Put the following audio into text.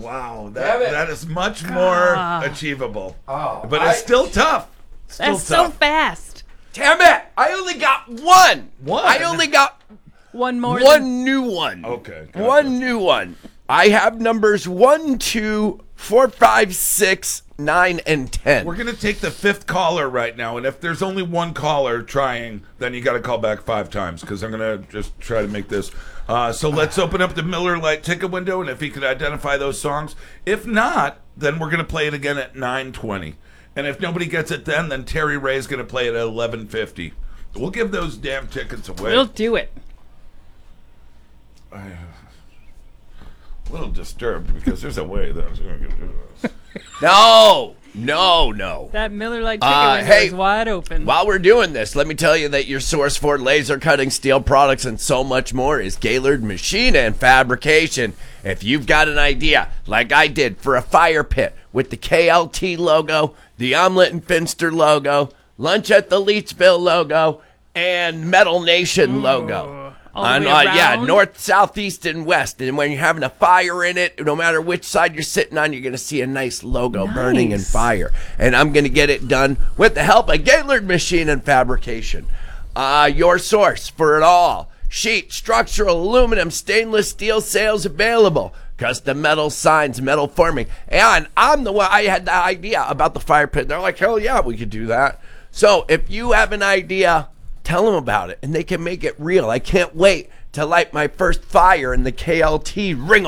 Wow, Damn it. that is much more achievable. Oh, But it's still tough. That's so fast. Damn it! I only got one. One? I only got One more. one new one. Okay. Gotcha. One new one. I have numbers 1, 2, 4, 5, 6, 9, and 10. We're going to take the fifth caller right now, and if there's only one caller trying, then you got to call back 5 times, because I'm going to just try to make this. So let's open up the Miller Lite ticket window, and if he could identify those songs. If not, then we're going to play it again at 9:20. And if nobody gets it then Terry Ray's going to play it at 11:50. We'll give those damn tickets away. We'll do it. A little disturbed because there's a way that I was going to do this. No. That Miller Lite ticket window hey, is wide open. While we're doing this, let me tell you that your source for laser cutting, steel products, and so much more is Gaylord Machine and Fabrication. If you've got an idea, like I did for a fire pit with the KLT logo, the Omelet and Finster logo, Lunch at the Leechville logo, and Metal Nation logo. All the way around? North, south, east, and west. And when you're having a fire in it, no matter which side you're sitting on, you're going to see a nice logo burning in fire. And I'm going to get it done with the help of Gaylord Machine and Fabrication. Your source for it all. Sheet, structural, aluminum, stainless steel sales available. Custom metal signs, metal forming. And I'm the one, I had the idea about the fire pit. They're like, hell yeah, we could do that. So if you have an idea, tell them about it, and they can make it real. I can't wait to light my first fire in the KLT ring